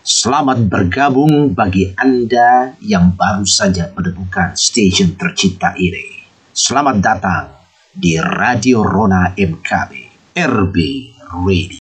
Selamat bergabung bagi Anda yang baru saja menemukan stasiun tercinta ini. Selamat datang di Radio Rona MKB RB Radio.